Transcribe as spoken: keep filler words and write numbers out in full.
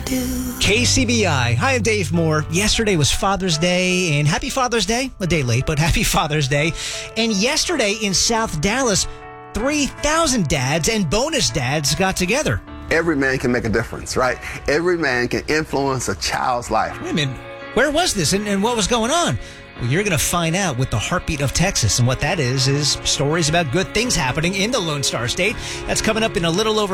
K C B I. Hi, I'm Dave Moore. Yesterday was Father's Day, and happy Father's Day. A day late, but happy Father's Day. And yesterday in South Dallas, three thousand dads and bonus dads got together. Every man can make a difference, right? Every man can influence a child's life. Wait a minute. Where was this and, and what was going on? Well, you're going to find out with the Heartbeat of Texas. And what that is, is stories about good things happening in the Lone Star State. That's coming up in a little over